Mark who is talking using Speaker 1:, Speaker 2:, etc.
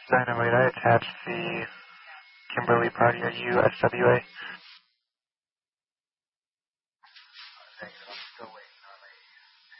Speaker 1: Dynamite, I attached the Kimberly Party. Are you SWA?